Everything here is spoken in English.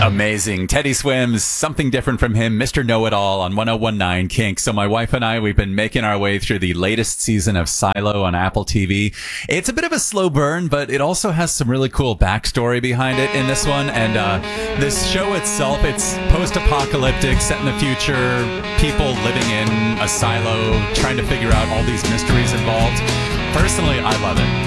Amazing. Teddy Swims, something different from him, Mr. Know-It-All on 1019 Kink. So my wife and I, we've been making our way through the latest season of Silo on Apple TV. It's a bit of a slow burn, but it also has some really cool backstory behind it in this one. And this show itself, it's post-apocalyptic, set in the future, people living in a silo, trying to figure out all these mysteries involved. Personally, I love it.